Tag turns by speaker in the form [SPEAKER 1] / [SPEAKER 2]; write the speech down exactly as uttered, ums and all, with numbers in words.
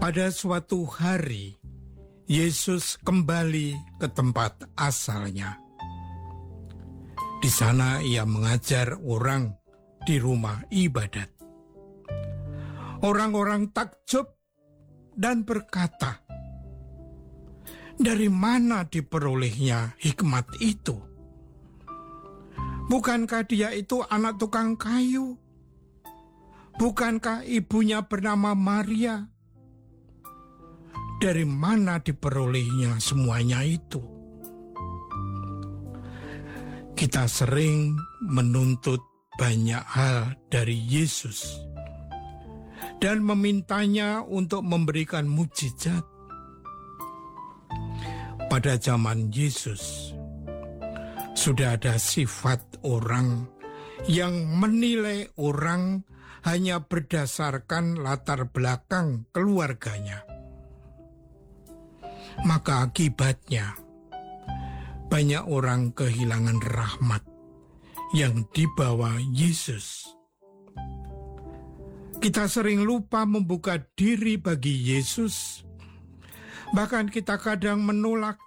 [SPEAKER 1] Pada suatu hari, Yesus kembali ke tempat asalnya. Di sana ia mengajar orang di rumah ibadat. Orang-orang takjub dan berkata, "Dari mana diperolehnya hikmat itu? Bukankah dia itu anak tukang kayu? Bukankah ibunya bernama Maria? Dari mana diperolehnya semuanya itu?" Kita sering menuntut banyak hal dari Yesus dan memintanya untuk memberikan mukjizat. Pada zaman Yesus, sudah ada sifat orang yang menilai orang hanya berdasarkan latar belakang keluarganya. Maka akibatnya, banyak orang kehilangan rahmat yang dibawa Yesus. Kita sering lupa membuka diri bagi Yesus. Bahkan kita kadang menolak